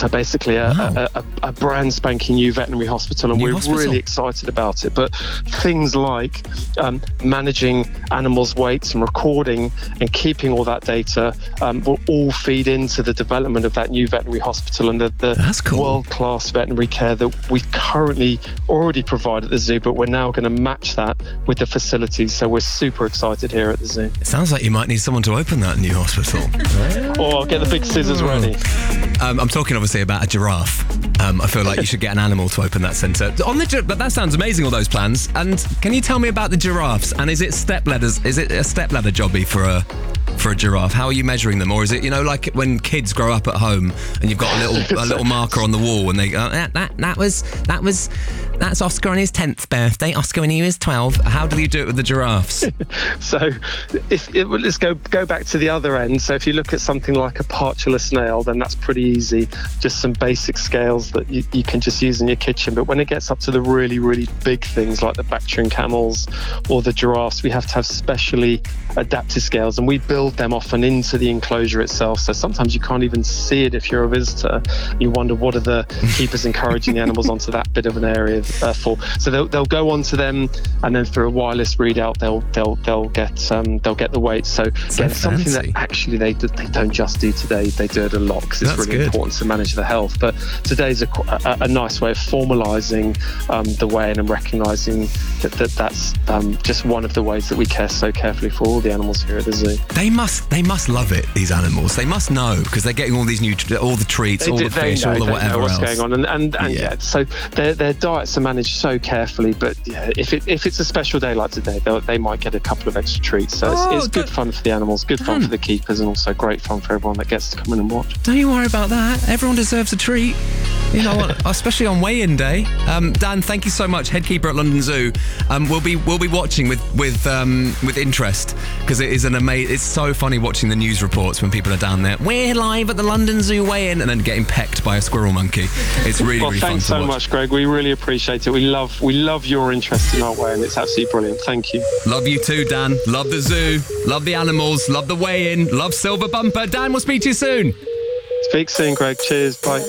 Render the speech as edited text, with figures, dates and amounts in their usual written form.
So basically a brand spanking new veterinary hospital, and we're really excited about it. But things like managing animals' weights and recording and keeping all that data will all feed into the development of that new veterinary hospital and the world-class veterinary care that we currently already provide at the zoo, but we're now going to match that with the facilities. So we're super excited here at the zoo. It sounds like you might need someone to open that new hospital. Or I'll get the big scissors ready. I'm talking obviously about a giraffe. I feel like you should get an animal to open that centre. But that sounds amazing, all those plans. And can you tell me about the giraffes? And is it step ladders? Is it a step ladder jobby for a giraffe? How are you measuring them? Or is it, like when kids grow up at home and you've got a little marker on the wall and they go, that's Oscar on his 10th birthday, Oscar when he was 12. How do you do it with the giraffes? So let's go back to the other end. So if you look at something like a partula snail, then that's pretty easy. Just some basic scales that you can just use in your kitchen. But when it gets up to the really, really big things like the Bactrian camels or the giraffes, we have to have specially adapted scales, and we build them often into the enclosure itself. So sometimes you can't even see it if you're a visitor. You wonder what are the keepers encouraging the animals onto that bit of an area for. So they'll go onto them, and then through a wireless readout they'll get the weight. So it's something that actually they don't just do today. They do it a lot because it's really important to manage the health. But today's a nice way of formalising the weighing and recognising that's just one of the ways that we care so carefully for all the animals here at the zoo. They must love it, these animals. They must know, because they're getting all these all the treats, all the fish, all the whatever else. What's going on, and so their diets are managed so carefully. But if it's a special day like today, they might get a couple of extra treats. So it's good fun for the animals, good fun for the keepers, and also great fun for everyone that gets to come in and watch. Don't you worry about that. Everyone deserves a treat. You know what? Especially on weigh-in day. Dan, thank you so much, head keeper at London Zoo. We'll be watching with interest, because it is it's so funny watching the news reports when people are down there. We're live at the London Zoo weigh-in, and then getting pecked by a squirrel monkey. It's really fun to watch. Thanks so much, Greg. We really appreciate it. We love your interest in our weigh-in. It's absolutely brilliant. Thank you. Love you too, Dan. Love the zoo. Love the animals. Love the weigh-in. Love Silver Bumper. Dan, we'll speak to you soon. Speak soon, Greg. Cheers. Bye.